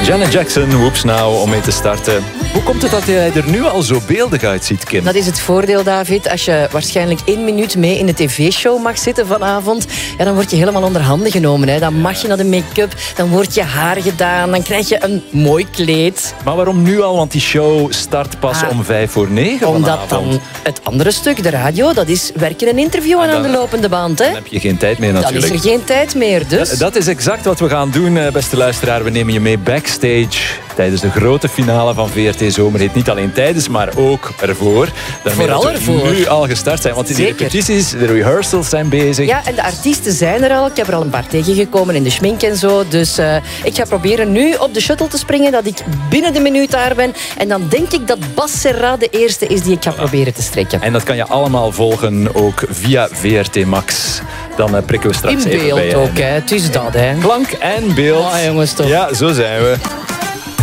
Janet Jackson, Whoops Now, om mee te starten. Hoe komt het dat jij er nu al zo beeldig uitziet, Kim? Dat is het voordeel, David. Als je waarschijnlijk 1 minuut mee in de tv-show mag zitten vanavond, ja, dan word je helemaal onder handen genomen. Hè. Dan mag je naar de make-up, dan wordt je haar gedaan, dan krijg je een mooi kleed. Maar waarom nu al? Want die show start pas om 8:55 Omdat vanavond. dan het andere stuk, de radio, dat is werken en interviewen aan de lopende band. Hè. Dan heb je geen tijd meer natuurlijk. Dan is er geen tijd meer, dus. Dat is exact wat we gaan doen, beste luisteraar. We nemen je mee backstage tijdens de grote finale van VRT Zomerhit. Niet alleen tijdens, maar ook ervoor. Daarmee Vooral dat we ervoor. nu al gestart zijn. Want die Zeker. repetities, de rehearsals zijn bezig. Ja, en de artiesten zijn er al. Ik heb er al een paar tegengekomen in de schmink en zo. Dus ik ga proberen nu op de shuttle te springen, dat ik binnen de minuut daar ben. En dan denk ik dat Bas Serra de eerste is die ik ga proberen te strekken. En dat kan je allemaal volgen, ook via VRT Max. Dan prikken we straks in even bij beeld je. ook, hè. Het is dat, hè. Klank en beeld. Ah, jongens, toch. Ja, zo zijn we.